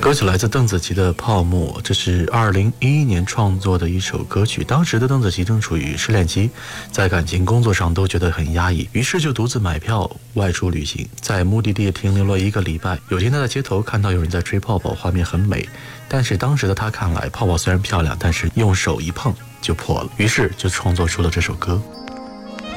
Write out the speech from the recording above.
歌曲来自邓紫棋的《泡沫》，这是2011年创作的一首歌曲。当时的邓紫棋正处于失恋期，在感情工作上都觉得很压抑，于是就独自买票外出旅行，在目的地停留了1个礼拜。有天她在街头看到有人在吹泡泡，画面很美，但是当时的她看来，泡泡虽然漂亮，但是用手一碰就破了，于是就创作出了这首歌。